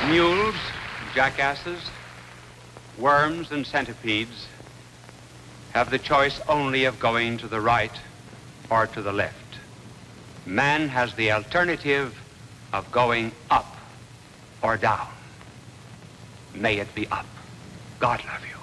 Mules, jackasses, worms, and centipedes have the choice only of going to the right or to the left. Man has the alternative of going up or down. May it be up. God love you.